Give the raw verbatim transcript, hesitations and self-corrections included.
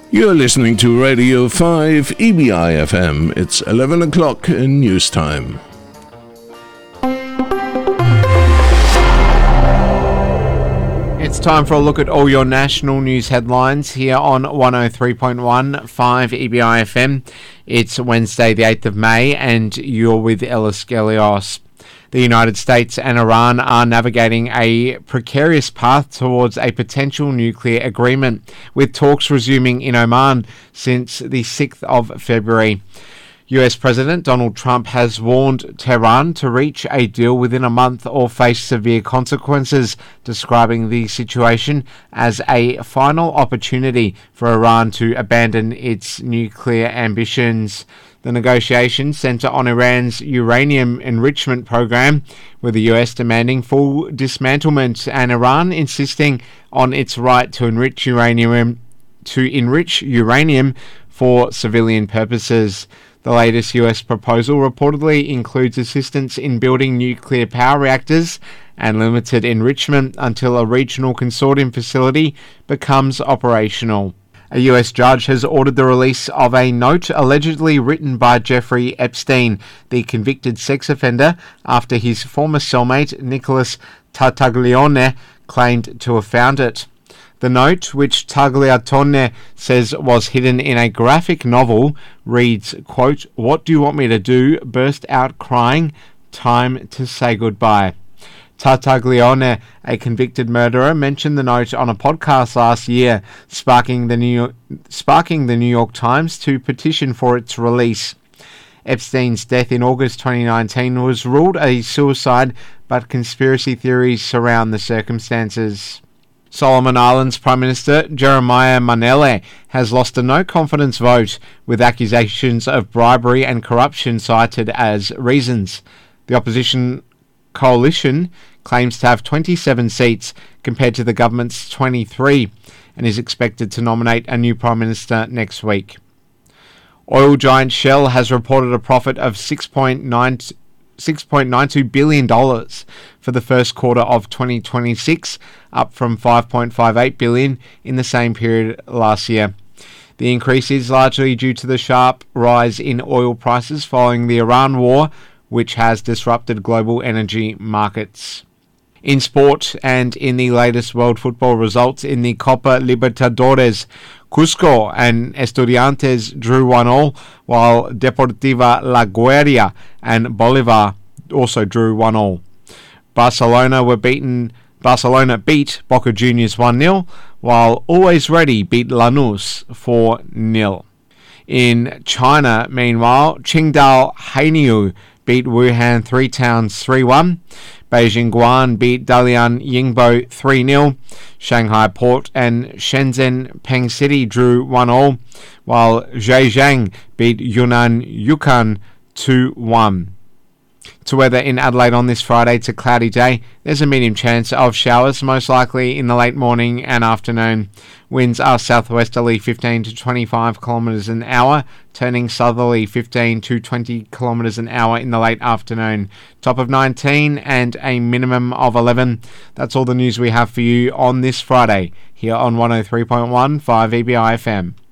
You're listening to Radio five E B I F M. It's eleven o'clock in news time. It's time for a look at all your national news headlines here on one oh three point one five E B I F M. It's Wednesday the eighth of May and you're with Ellis Gelios. The United States and Iran are navigating a precarious path towards a potential nuclear agreement, with talks resuming in Oman since the sixth of February. U S President Donald Trump has warned Tehran to reach a deal within a month or face severe consequences, describing the situation as a final opportunity for Iran to abandon its nuclear ambitions. The negotiations centre on Iran's uranium enrichment program, with the U S demanding full dismantlement and Iran insisting on its right to enrich uranium to enrich uranium for civilian purposes. The latest U S proposal reportedly includes assistance in building nuclear power reactors and limited enrichment until a regional consortium facility becomes operational. A U S judge has ordered the release of a note allegedly written by Jeffrey Epstein, the convicted sex offender, after his former cellmate Nicholas Tartaglione claimed to have found it. The note, which Tagliatone says was hidden in a graphic novel, reads, quote, "What do you want me to do? Burst out crying. Time to say goodbye." Tartaglione, a convicted murderer, mentioned the note on a podcast last year, sparking the New York, sparking the New York Times to petition for its release. Epstein's death in August twenty nineteen was ruled a suicide, but conspiracy theories surround the circumstances. Solomon Islands Prime Minister Jeremiah Manele has lost a no-confidence vote, with accusations of bribery and corruption cited as reasons. The opposition coalition claims to have twenty-seven seats compared to the government's twenty-three and is expected to nominate a new Prime Minister next week. Oil giant Shell has reported a profit of six point nine two billion dollars for the first quarter of twenty twenty-six, up from five point five eight billion dollars in the same period last year. The increase is largely due to the sharp rise in oil prices following the Iran war, which has disrupted global energy markets. In sport and in the latest world football results in the Copa Libertadores, Cusco and Estudiantes drew one all, while Deportiva La Guardia and Bolivar also drew one all. Barcelona were beaten. Barcelona beat Boca Juniors one nil, while Always Ready beat Lanús four nil. In China, meanwhile, Qingdao Hainiu beat Wuhan Three Towns three one. Beijing Guan beat Dalian Yingbo three nil. Shanghai Port and Shenzhen Peng City drew one all, while Zhejiang beat Yunnan Yukon two one. To weather in Adelaide on this Friday, it's a cloudy day. There's a medium chance of showers, most likely in the late morning and afternoon. Winds are southwesterly fifteen to twenty-five kilometres an hour, turning southerly fifteen to twenty kilometres an hour in the late afternoon. Top of nineteen and a minimum of eleven. That's all the news we have for you on this Friday, here on one oh three point one five E B I F M.